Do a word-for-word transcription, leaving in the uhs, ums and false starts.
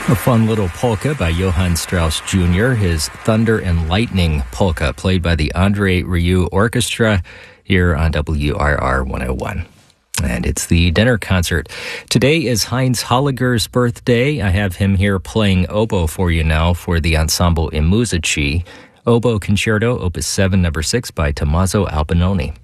A fun little polka by Johann Strauss Junior, his Thunder and Lightning polka, played by the Andre Rieu Orchestra here on W R R one oh one. And it's the dinner concert. Today is Heinz Holliger's birthday. I have him here playing oboe for you now for the Ensemble I Musici. Oboe Concerto, Opus seven, number six by Tommaso Albinoni.